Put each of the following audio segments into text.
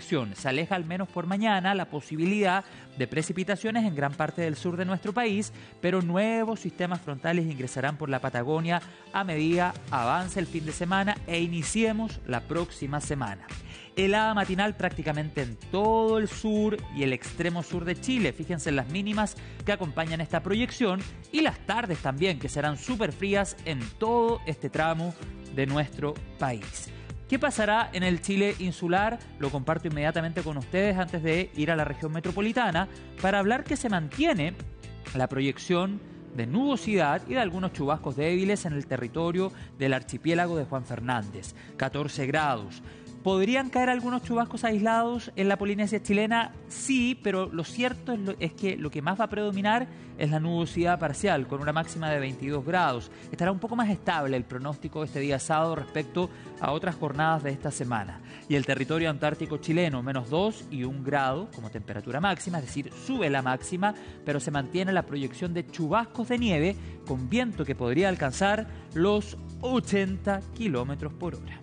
proyección. Se aleja al menos por mañana la posibilidad de precipitaciones en gran parte del sur de nuestro país, pero nuevos sistemas frontales ingresarán por la Patagonia a medida avance el fin de semana e iniciemos la próxima semana. Helada matinal prácticamente en todo el sur y el extremo sur de Chile. Fíjense en las mínimas que acompañan esta proyección y las tardes también, que serán súper frías en todo este tramo de nuestro país. ¿Qué pasará en el Chile insular? Lo comparto inmediatamente con ustedes antes de ir a la región metropolitana para hablar que se mantiene la proyección de nubosidad y de algunos chubascos débiles en el territorio del archipiélago de Juan Fernández. 14 grados. ¿Podrían caer algunos chubascos aislados en la Polinesia chilena? Sí, pero lo cierto es que lo que más va a predominar es la nubosidad parcial, con una máxima de 22 grados. Estará un poco más estable el pronóstico este día sábado respecto a otras jornadas de esta semana. Y el territorio antártico chileno, menos 2 y 1 grado como temperatura máxima, es decir, sube la máxima, pero se mantiene la proyección de chubascos de nieve con viento que podría alcanzar los 80 kilómetros por hora.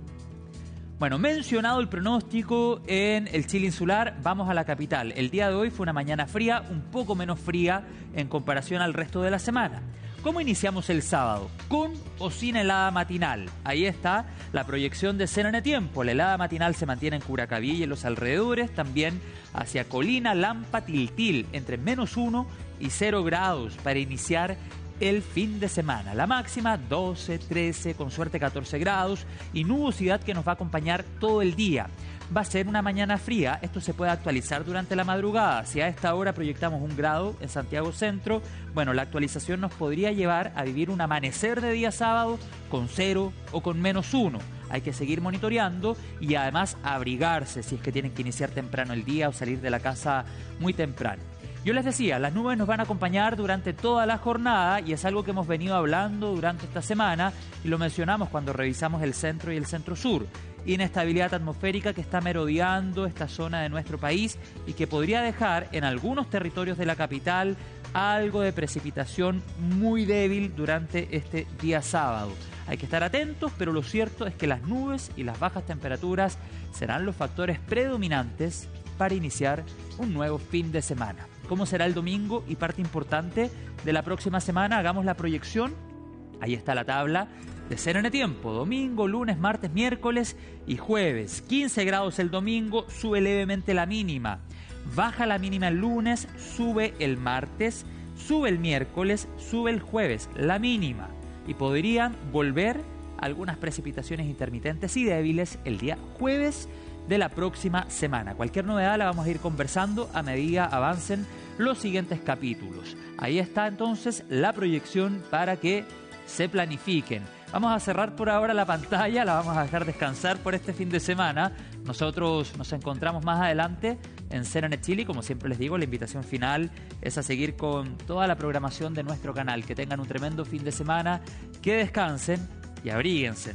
Bueno, mencionado el pronóstico en el Chile insular, vamos a la capital. El día de hoy fue una mañana fría, un poco menos fría en comparación al resto de la semana. ¿Cómo iniciamos el sábado? ¿Con o sin helada matinal? Ahí está la proyección de CNN Tiempo. La helada matinal se mantiene en Curacaví y en los alrededores, también hacia Colina, Lampa, Tiltil, entre menos 1 y 0 grados para iniciar el fin de semana. La máxima 12, 13, con suerte 14 grados y nubosidad que nos va a acompañar todo el día. Va a ser una mañana fría, esto se puede actualizar durante la madrugada. Si a esta hora proyectamos 1 grado en Santiago Centro, bueno, la actualización nos podría llevar a vivir un amanecer de día sábado con 0 o con menos 1. Hay que seguir monitoreando y además abrigarse si es que tienen que iniciar temprano el día o salir de la casa muy temprano. Yo les decía, las nubes nos van a acompañar durante toda la jornada y es algo que hemos venido hablando durante esta semana y lo mencionamos cuando revisamos el centro y el centro-sur. Inestabilidad atmosférica que está merodeando esta zona de nuestro país y que podría dejar en algunos territorios de la capital algo de precipitación muy débil durante este día sábado. Hay que estar atentos, pero lo cierto es que las nubes y las bajas temperaturas serán los factores predominantes para iniciar un nuevo fin de semana. ¿Cómo será el domingo? Y parte importante de la próxima semana, hagamos la proyección. Ahí está la tabla de CNN Tiempo. Domingo, lunes, martes, miércoles y jueves. 15 grados el domingo, sube levemente la mínima. Baja la mínima el lunes, sube el martes, sube el miércoles, sube el jueves, la mínima. Y podrían volver algunas precipitaciones intermitentes y débiles el día jueves de la próxima semana. Cualquier novedad la vamos a ir conversando a medida avancen los siguientes capítulos. Ahí está entonces la proyección para que se planifiquen. Vamos a cerrar por ahora la pantalla, la vamos a dejar descansar por este fin de semana. Nosotros nos encontramos más adelante en CNN Chile. Como siempre les digo, la invitación final es a seguir con toda la programación de nuestro canal. Que tengan un tremendo fin de semana, que descansen y abríguense.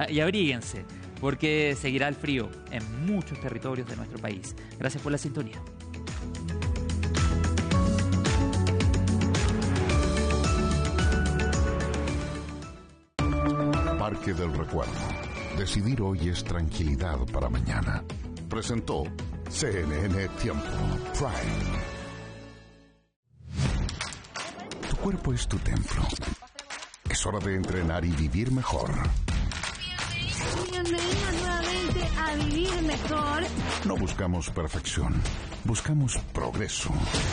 Porque seguirá el frío en muchos territorios de nuestro país. Gracias por la sintonía. Parque del Recuerdo. Decidir hoy es tranquilidad para mañana. Presentó CNN Tiempo Prime. Tu cuerpo es tu templo. Es hora de entrenar y vivir mejor. Bienvenidos nuevamente a Vivir Mejor. No buscamos perfección, buscamos progreso.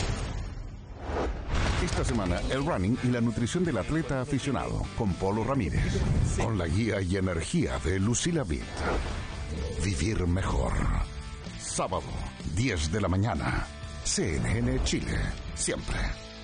Esta semana, el running y la nutrición del atleta aficionado, con Polo Ramírez. Con la guía y energía de Lucila Blit. Vivir mejor. Sábado, 10 de la mañana. CNN Chile, siempre.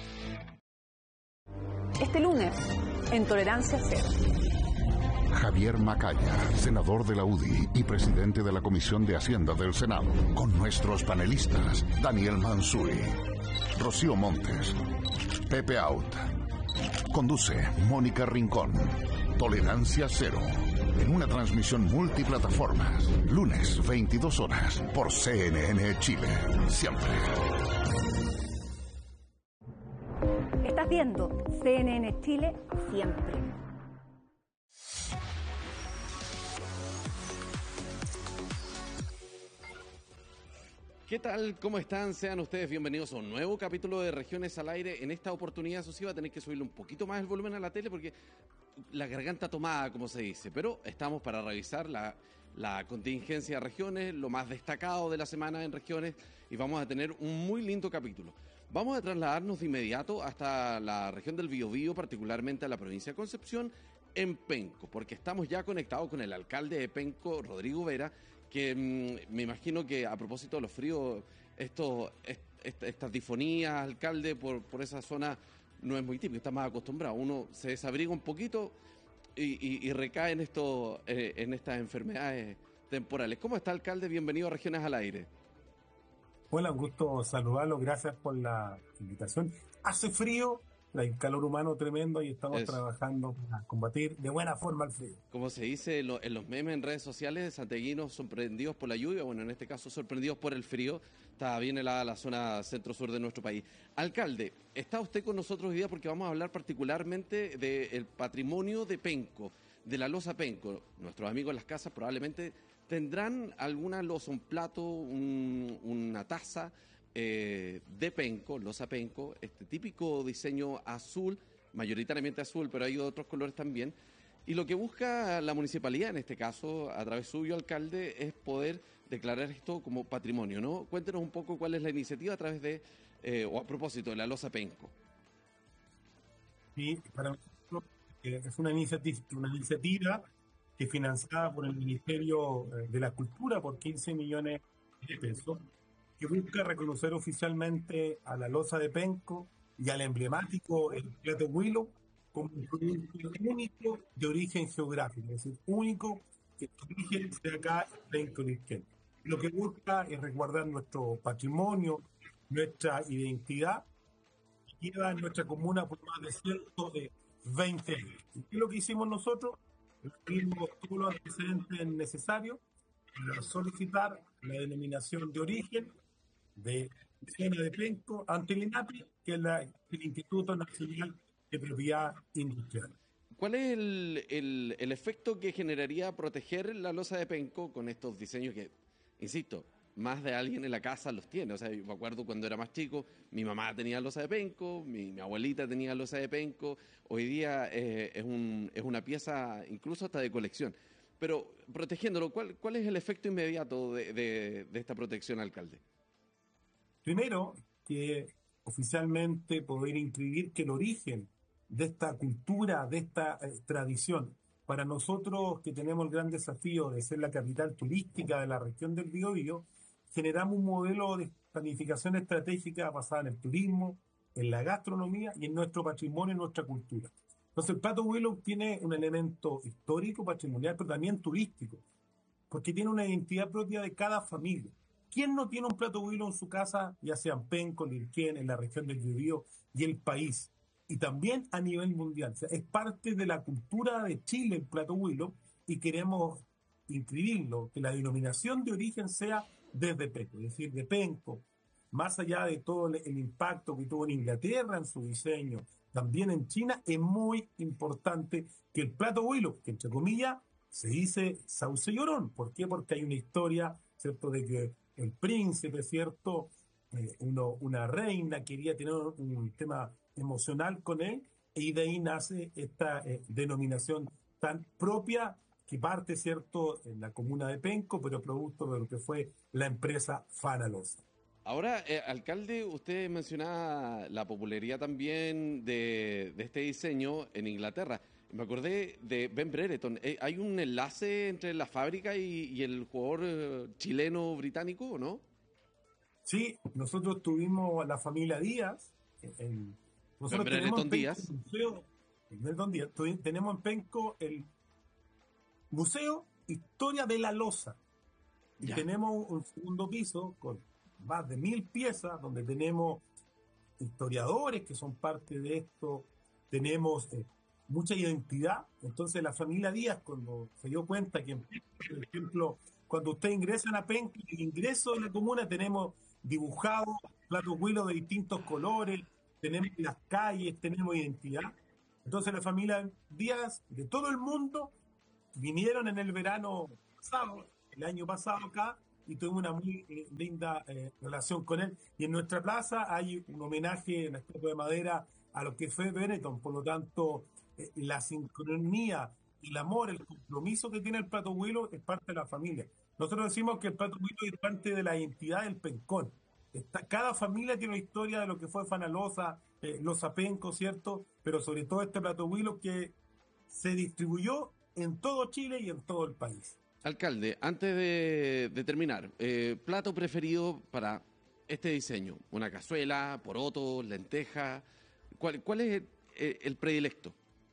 Este lunes, en Tolerancia Cero. Javier Macaya, senador de la UDI y presidente de la Comisión de Hacienda del Senado, con nuestros panelistas Daniel Mansuy, Rocío Montes, Pepe Out. Conduce Mónica Rincón. Tolerancia Cero, en una transmisión multiplataformas, lunes 22 horas por CNN Chile, siempre. Estás viendo CNN Chile, siempre. ¿Qué tal? ¿Cómo están? Sean ustedes bienvenidos a un nuevo capítulo de Regiones al Aire. En esta oportunidad, eso sí, va a tener que subirle un poquito más el volumen a la tele porque la garganta tomada, como se dice. Pero estamos para revisar la contingencia de regiones, lo más destacado de la semana en regiones, y vamos a tener un muy lindo capítulo. Vamos a trasladarnos de inmediato hasta la región del Biobío, particularmente a la provincia de Concepción, en Penco, porque estamos ya conectados con el alcalde de Penco, Rodrigo Vera, que me imagino que a propósito de los fríos, estas difonías, alcalde, por esa zona no es muy típico, está más acostumbrado. Uno se desabriga un poquito y recae en estas enfermedades temporales. ¿Cómo está, alcalde? Bienvenido a Regiones al Aire. Hola, un gusto saludarlo, gracias por la invitación. Hace frío, hay calor humano tremendo y estamos trabajando para combatir de buena forma el frío. Como se dice en los memes en redes sociales, santiaguinos sorprendidos por la lluvia, bueno, en este caso sorprendidos por el frío. Está bien helada la zona centro-sur de nuestro país. Alcalde, está usted con nosotros hoy día porque vamos a hablar particularmente del patrimonio de Penco, de la loza Penco. Nuestros amigos en las casas probablemente tendrán alguna loza, un plato, una taza de Penco, loza Penco, este típico diseño azul, mayoritariamente azul, pero hay otros colores también. Y lo que busca la municipalidad, en este caso, a través suyo, alcalde, es poder declarar esto como patrimonio, ¿no? Cuéntenos un poco cuál es la iniciativa a través de, o a propósito de la loza Penco. Sí, para nosotros es una iniciativa que es financiada por el Ministerio de la Cultura por 15 millones de pesos, que busca reconocer oficialmente a la loza de Penco y al emblemático el plato huilo como un producto único de origen geográfico, es decir, único que su origen sea acá en Penco Lirquén. Lo que busca es resguardar nuestro patrimonio, nuestra identidad, que lleva en nuestra comuna por más de 120 años. ¿Y qué es lo que hicimos nosotros? Tuvimos todos los antecedentes necesarios para solicitar la denominación de origen de zona de Penco ante el INAPI, que es el Instituto Nacional de Propiedad Industrial. ¿Cuál es el efecto que generaría proteger la loza de Penco con estos diseños que, insisto, más de alguien en la casa los tiene? O sea, yo me acuerdo cuando era más chico, mi mamá tenía loza de Penco, mi abuelita tenía loza de Penco. Hoy día es una pieza incluso hasta de colección. Pero protegiéndolo, ¿cuál es el efecto inmediato de esta protección, alcalde? Primero, que oficialmente poder inscribir que el origen de esta cultura, de esta tradición, para nosotros que tenemos el gran desafío de ser la capital turística de la región del Biobío, generamos un modelo de planificación estratégica basada en el turismo, en la gastronomía y en nuestro patrimonio y nuestra cultura. Entonces el plato huilo tiene un elemento histórico, patrimonial, pero también turístico, porque tiene una identidad propia de cada familia. ¿Quién no tiene un plato huilo en su casa, ya sea en Penco, Lirquén, en la región del Biobío y el país? Y también a nivel mundial. O sea, es parte de la cultura de Chile el plato huilo y queremos inscribirlo, que la denominación de origen sea desde Penco, es decir, de Penco, más allá de todo el impacto que tuvo en Inglaterra en su diseño, también en China, es muy importante que el plato huilo, que entre comillas se dice sauce llorón. ¿Por qué? Porque hay una historia, ¿cierto?, de que el príncipe, ¿cierto?, una reina quería tener un tema emocional con él, y de ahí nace esta denominación tan propia que parte, ¿cierto?, en la comuna de Penco, pero producto de lo que fue la empresa Fanalosa. Ahora, alcalde, usted mencionaba la popularidad también de este diseño en Inglaterra. Me acordé de Ben Brereton. ¿Hay un enlace entre la fábrica y el jugador chileno-británico, o no? Sí, nosotros tuvimos la familia Díaz. Nosotros tenemos en Penco Díaz. el museo, Díaz. Tenemos en Penco el Museo Historia de la Loza. Y tenemos un segundo piso con más de 1000 piezas, donde tenemos historiadores que son parte de esto, tenemos mucha identidad. Entonces la familia Díaz, cuando se dio cuenta que, por ejemplo, cuando ustedes ingresan a Penco, el ingreso de la comuna, tenemos dibujados platos huilos de distintos colores, tenemos las calles, tenemos identidad. Entonces la familia Díaz de todo el mundo vinieron en el verano pasado, el año pasado acá, y tuve una muy linda relación con él. Y en nuestra plaza hay un homenaje en la estatua de madera a lo que fue Benetton, por lo tanto, la sincronía, el amor, el compromiso que tiene el Plato Huilo es parte de la familia. Nosotros decimos que el Plato Huilo es parte de la identidad del Pencón. Cada familia tiene una historia de lo que fue Fanalosa, los Apencos, ¿cierto? Pero sobre todo este Plato Huilo que se distribuyó en todo Chile y en todo el país. Alcalde, antes de terminar, plato preferido para este diseño, una cazuela, poroto, lenteja, ¿cuál es el predilecto?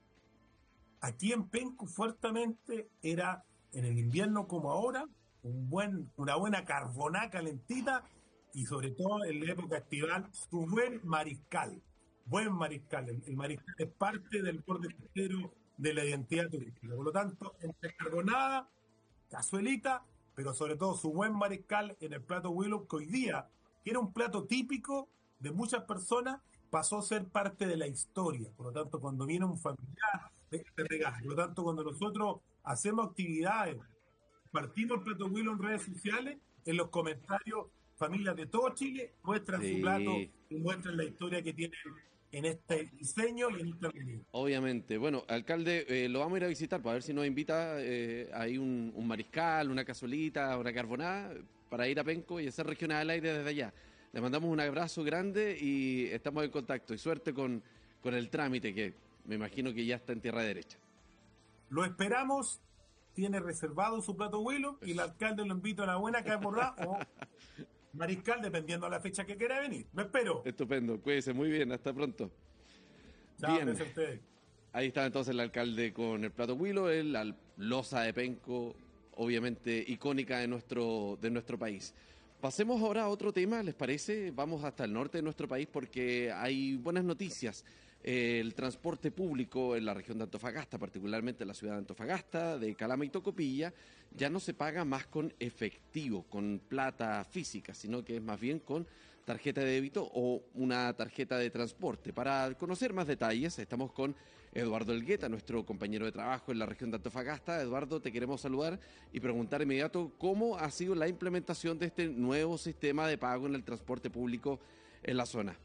Aquí en Penco fuertemente era, en el invierno como ahora, una buena carbonada calentita y sobre todo en la época estival, su buen mariscal. Buen mariscal. El mariscal es parte del borde costero de la identidad turística. Por lo tanto, entre carbonada, cazuelita, pero sobre todo su buen mariscal en el plato Huilo, que hoy día, que era un plato típico de muchas personas, pasó a ser parte de la historia. Por lo tanto, cuando viene un familiar, te regala. Por lo tanto, cuando nosotros hacemos actividades, partimos el plato Huilo en redes sociales, en los comentarios, familias de todo Chile muestran su plato y muestran la historia que tienen en este diseño y en esta avenida. Obviamente. Bueno, alcalde, lo vamos a ir a visitar para ver si nos invita ahí un mariscal, una cazuelita, una carbonada, para ir a Penco y hacer regiones al aire desde allá. Le mandamos un abrazo grande y estamos en contacto. Y suerte con el trámite, que me imagino que ya está en tierra derecha. Lo esperamos, tiene reservado su plato Huilo y el alcalde lo invita a una buena carbonada o mariscal, dependiendo de la fecha que quiera venir. Me espero. Estupendo, cuídese muy bien, hasta pronto. Chao, Bien, gracias a ustedes. ahí está entonces el alcalde con el plato Huilo, la loza de Penco, obviamente icónica de nuestro país. Pasemos ahora a otro tema, ¿les parece? Vamos hasta el norte de nuestro país porque hay buenas noticias. El transporte público en la región de Antofagasta, particularmente en la ciudad de Antofagasta, de Calama y Tocopilla, ya no se paga más con efectivo, con plata física, sino que es más bien con tarjeta de débito o una tarjeta de transporte. Para conocer más detalles, estamos con Eduardo Elgueta, nuestro compañero de trabajo en la región de Antofagasta. Eduardo, te queremos saludar y preguntar inmediato cómo ha sido la implementación de este nuevo sistema de pago en el transporte público en la zona.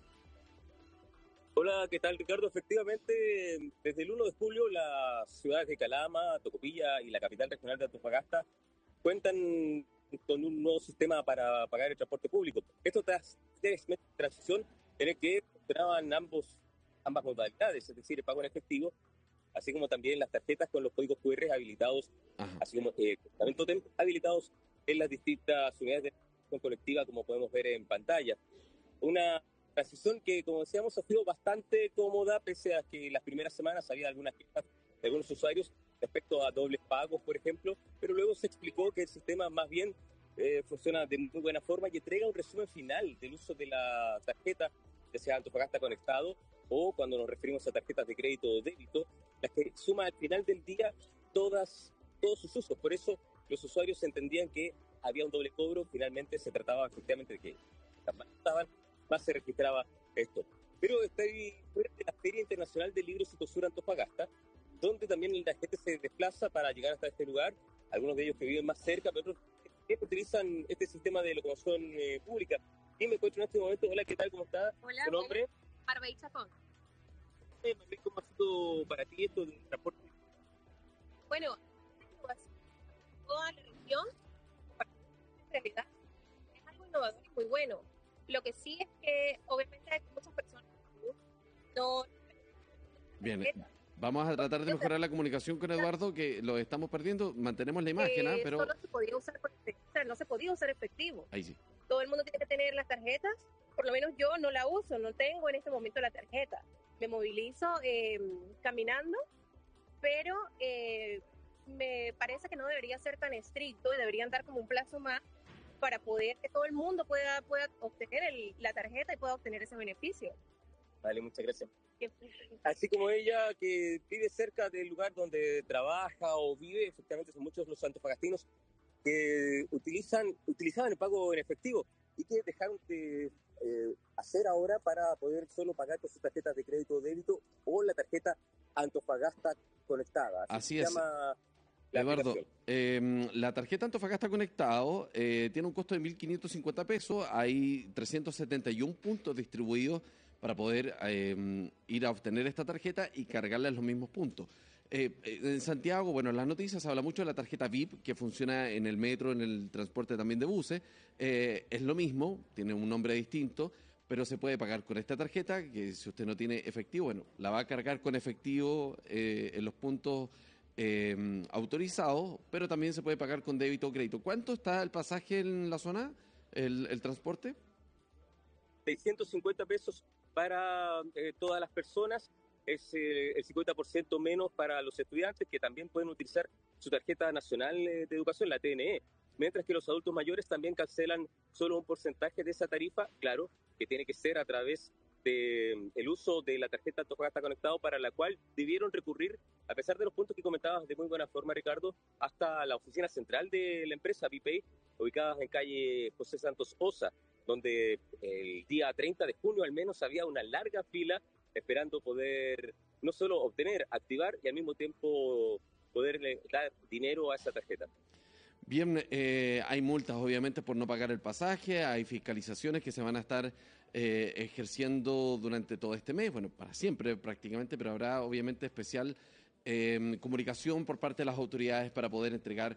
Hola, ¿qué tal, Ricardo? Efectivamente, desde el 1 de julio las ciudades de Calama, Tocopilla y la capital regional de Antofagasta cuentan con un nuevo sistema para pagar el transporte público. Esto tras 3 meses de transición en el que funcionaban ambas modalidades, es decir, el pago en efectivo, así como también las tarjetas con los códigos QR habilitados, así como también tótem habilitados en las distintas unidades de transportación colectiva, como podemos ver en pantalla. Una transición que, como decíamos, ha sido bastante cómoda, pese a que las primeras semanas había algunas quejas de algunos usuarios respecto a dobles pagos, por ejemplo, pero luego se explicó que el sistema más bien funciona de muy buena forma y entrega un resumen final del uso de la tarjeta, ya sea Antofagasta Conectado o cuando nos referimos a tarjetas de crédito o débito, las que suman al final del día todos sus usos. Por eso los usuarios entendían que había un doble cobro, finalmente se trataba efectivamente de que más estaban, más se registraba esto. Pero estoy fuera de la Feria Internacional del Libro Citosur Antofagasta, donde también la gente se desplaza para llegar hasta este lugar, algunos de ellos que viven más cerca, pero otros que utilizan este sistema de locomoción pública. Y me encuentro en este momento. Hola, ¿qué tal? ¿Cómo está? Hola, ¿Tu nombre? Marbella Chacón. ¿Cómo ha sido para ti esto del transporte? Bueno, toda la región, en realidad, es algo innovador y muy bueno. Lo que sí es que, obviamente, hay muchas personas que no... Bien, vamos a tratar de mejorar la comunicación con Eduardo, que lo estamos perdiendo. Mantenemos la imagen, pero... Solo se podía usar, no se podía usar efectivo. Ahí sí. Todo el mundo tiene que tener las tarjetas. Por lo menos yo no la uso, no tengo en este momento la tarjeta. Me movilizo caminando, pero me parece que no debería ser tan estricto y deberían dar como un plazo más para poder que todo el mundo pueda obtener la tarjeta y pueda obtener ese beneficio. Vale, muchas gracias. Así como ella, que vive cerca del lugar donde trabaja o vive, efectivamente son muchos los antofagastinos que utilizaban el pago en efectivo y que dejaron de hacer ahora para poder solo pagar con sus tarjetas de crédito o débito o la tarjeta Antofagasta Conectada. Así es. Eduardo, aplicación. la tarjeta Antofagasta Conectado tiene un costo de 1.550 pesos. Hay 371 puntos distribuidos para poder ir a obtener esta tarjeta y cargarla en los mismos puntos. En Santiago, bueno, en las noticias se habla mucho de la tarjeta VIP, que funciona en el metro, en el transporte también de buses. Es lo mismo, tiene un nombre distinto, pero se puede pagar con esta tarjeta, que si usted no tiene efectivo, bueno, la va a cargar con efectivo en los puntos autorizados, pero también se puede pagar con débito o crédito. ¿Cuánto está el pasaje en la zona, el transporte? 650 pesos para todas las personas. Es el 50% menos para los estudiantes, que también pueden utilizar su tarjeta nacional de educación, la TNE, mientras que los adultos mayores también cancelan solo un porcentaje de esa tarifa, claro, que tiene que ser a través del uso de la tarjeta Antofagasta Conectado, para la cual debieron recurrir, a pesar de los puntos que comentabas de muy buena forma, Ricardo, hasta la oficina central de la empresa VPay, ubicada en calle José Santos Osa, donde el día 30 de junio al menos había una larga fila esperando poder no solo obtener, activar y al mismo tiempo poderle dar dinero a esa tarjeta. Bien, hay multas obviamente por no pagar el pasaje, hay fiscalizaciones que se van a estar ejerciendo durante todo este mes, bueno, para siempre prácticamente, pero habrá obviamente especial comunicación por parte de las autoridades para poder entregar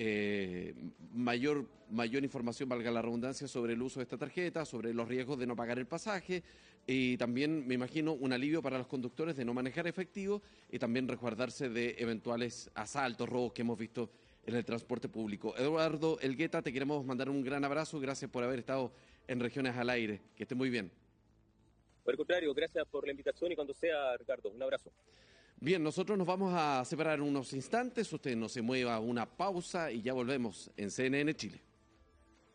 mayor información, valga la redundancia, sobre el uso de esta tarjeta, sobre los riesgos de no pagar el pasaje y también, me imagino, un alivio para los conductores de no manejar efectivo y también resguardarse de eventuales asaltos, robos que hemos visto en el transporte público. Eduardo Elgueta, te queremos mandar un gran abrazo, gracias por haber estado en Regiones al Aire, que esté muy bien. Por el contrario, gracias por la invitación y cuando sea, Ricardo, un abrazo. Bien, nosotros nos vamos a separar unos instantes, usted no se mueva, una pausa y ya volvemos en CNN Chile.